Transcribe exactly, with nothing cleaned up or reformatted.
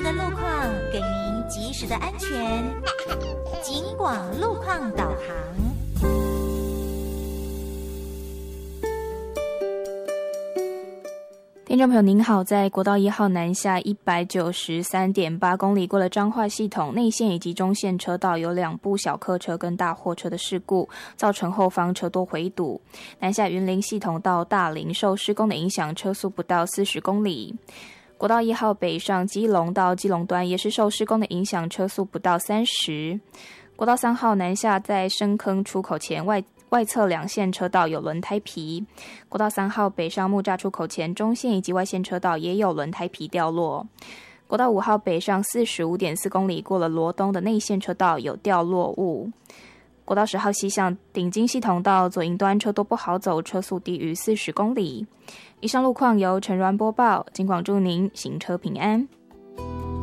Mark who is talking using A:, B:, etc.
A: 的路况，给您及时的安全。警广路况导航。
B: 听众朋友您好，在国道一号南下一百九十三点八公里过了彰化系统内线以及中线车道，有两部小客车跟大货车的事故，造成后方车多回堵。南下云林系统到大林受施工的影响，车速不到四十公里。国道一号北上基隆到基隆端也是受施工的影响，车速不到三十。国道三号南下在深坑出口前外外侧两线车道有轮胎皮，国道三号北上木栅出口前中线以及外线车道也有轮胎皮掉落。国道五号北上 四十五点四公里过了罗东的内线车道有掉落物。国道十号西向顶金系统到左营端车多不好走，车速低于四十公里。以上路况由陈鸾播报，警广祝您行车平安。